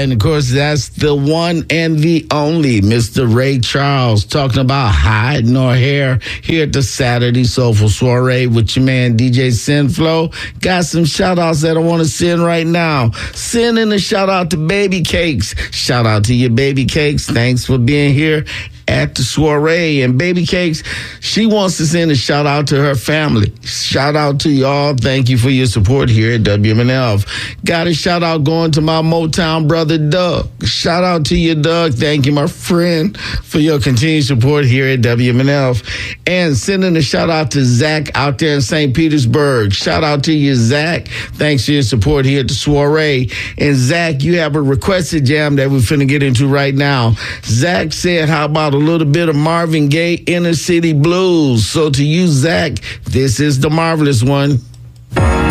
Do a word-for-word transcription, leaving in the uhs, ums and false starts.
And, of course, that's the one and the only Mister Ray Charles talking about hide nor hair here at the Saturday Soulful Soiree with your man D J Sinflow. Got some shout-outs that I want to send right now. Sending a shout-out to Baby Cakes. Shout out to your Baby Cakes. Thanks for being here at the soiree. And Baby Cakes, she wants to send a shout out to her family. Shout out to y'all. Thank you for your support here at W M N F. Got a shout out going to my Motown brother, Doug. Shout out to you, Doug. Thank you, my friend, for your continued support here at W M N F. And sending a shout out to Zach out there in Saint Petersburg. Shout out to you, Zach. Thanks for your support here at the soiree. And Zach, you have a requested jam that we're finna get into right now. Zach said, how about a little bit of Marvin Gaye, Inner City Blues? So to you, Zach, this is the marvelous one.